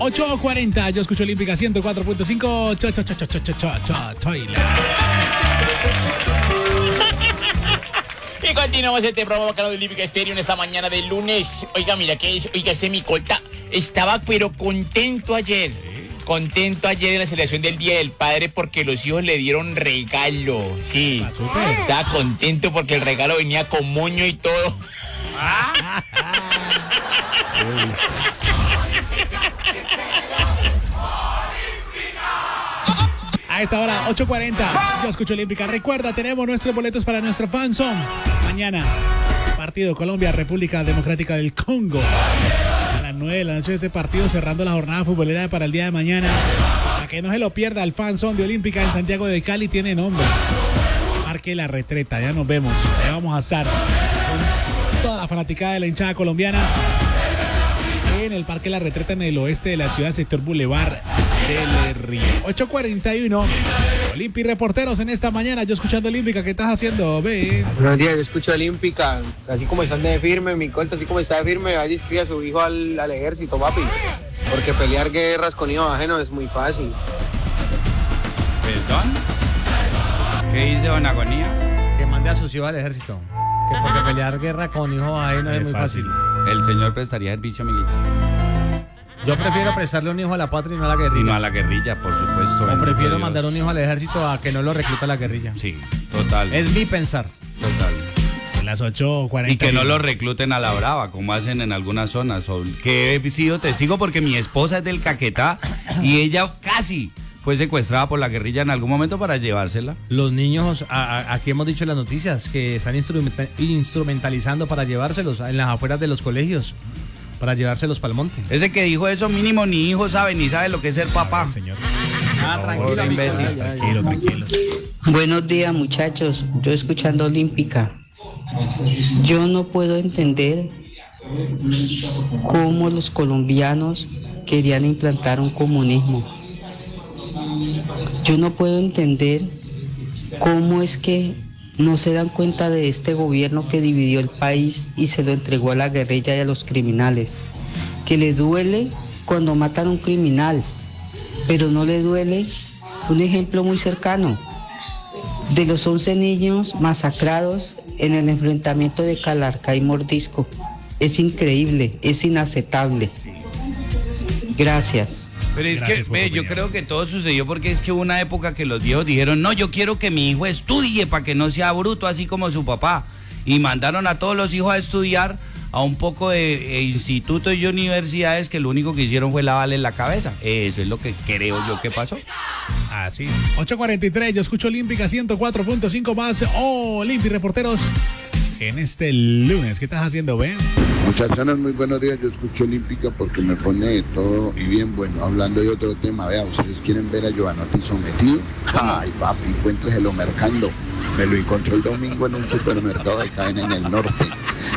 8:40, yo escucho Olímpica 104.5. Y continuamos este programa bacano de Olímpica Estéreo en esta mañana de lunes. Oiga, mira que es, oiga, ese mi colta estaba pero contento ayer. Contento ayer en la celebración del Día del Padre porque los hijos le dieron regalo. Sí, estaba contento porque el regalo venía con moño y todo. A esta hora, 8:40, yo escucho Olímpica. Recuerda, tenemos nuestros boletos para nuestro fanzone. Mañana, partido Colombia-República Democrática del Congo. A las 9 de la noche ese partido, cerrando la jornada futbolera para el día de mañana. Para que no se lo pierda, el fanzone de Olímpica en Santiago de Cali tiene nombre. Marque la retreta, ya nos vemos. Ya vamos a estar con toda la fanaticada de la hinchada colombiana en el Parque La Retreta en el oeste de la ciudad, sector Boulevard del Río. 8:41. Olimpi reporteros en esta mañana. Yo escuchando Olímpica. ¿Qué estás haciendo, ve? Buenos días, yo escucho Olímpica. Así como están de firme, mi conta, así como está de firme, vaya y inscriba a su hijo al ejército, papi. Porque pelear guerras con hijos ajenos es muy fácil. ¿Perdón? ¿Qué dice Don Agonía? Que mande a sus hijos al ejército. Que porque pelear guerra con hijos ajenos es muy fácil. El señor prestaría servicio militar. Yo prefiero prestarle un hijo a la patria y no a la guerrilla. Y no a la guerrilla, por supuesto. O prefiero Dios. mandar un hijo al ejército a que no lo recluta la guerrilla. Sí, total. Es mi pensar. Total. Las 8:40. Y que no lo recluten a la brava, como hacen en algunas zonas. Que he sido testigo porque mi esposa es del Caquetá y ella casi fue secuestrada por la guerrilla en algún momento para llevársela. Los niños, aquí hemos dicho en las noticias, que están instrumentalizando para llevárselos en las afueras de los colegios, para llevárselos para el monte. Ese que dijo eso mínimo ni hijo sabe, ni sabe lo que es ser papá. Señor. Tranquilo, imbécil. Tranquilo. Buenos días, muchachos. Yo escuchando Olímpica. Yo no puedo entender cómo los colombianos querían implantar un comunismo. Yo no puedo entender cómo es que no se dan cuenta de este gobierno que dividió el país y se lo entregó a la guerrilla y a los criminales. Que le duele cuando matan a un criminal, pero no le duele un ejemplo muy cercano de los 11 niños masacrados en el enfrentamiento de Calarcá y Mordisco. Es increíble, es inaceptable. Gracias. Pero es Gracias que, yo creo que todo sucedió porque es que hubo una época que los viejos dijeron, no, yo quiero que mi hijo estudie para que no sea bruto así como su papá. Y mandaron a todos los hijos a estudiar a un poco de institutos y universidades que lo único que hicieron fue lavarle la cabeza. Eso es lo que creo yo que pasó. Así. 8:43, yo escucho Olímpica 104.5 más. Olimpi reporteros en este lunes. ¿Qué estás haciendo, Ben? Muchachones, muy buenos días. Yo escucho Olímpica porque me pone de todo y bien bueno. Hablando de otro tema, vea, ¿ustedes quieren ver a Giovanotti sometido? Ay, papi, cuénteselo mercando. Me lo encontró el domingo en un supermercado de cadena en el norte.